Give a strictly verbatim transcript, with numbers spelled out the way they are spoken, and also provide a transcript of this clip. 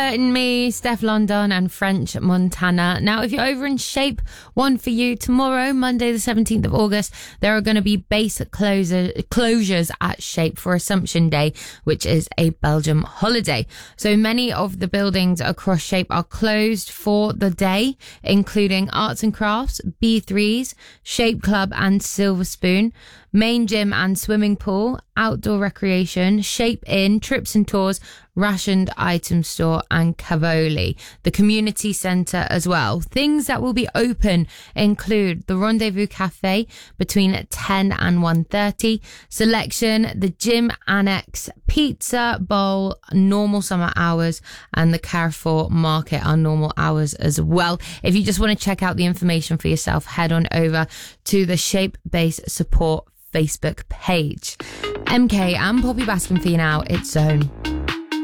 And me, Steph London and French Montana. Now, if you're over in Shape, one for you. Tomorrow, Monday the seventeenth of August, there are going to be base closure, closures at Shape for Assumption Day, which is a Belgium holiday. So many of the buildings across Shape are closed for the day, including Arts and Crafts, B threes, Shape Club and Silver Spoon, Main Gym and Swimming Pool, Outdoor Recreation, Shape Inn, Trips and Tours, Rationed Item Store and Cavoli. The community centre as well. Things that will be open include the Rendezvous Cafe between ten and one thirty, Selection, the Gym Annex, Pizza Bowl, normal summer hours, and the Carrefour Market are normal hours as well. If you just want to check out the information for yourself, head on over to the Shape Base Support Facebook page. M K and Poppy Baskin for you now. It's Zone.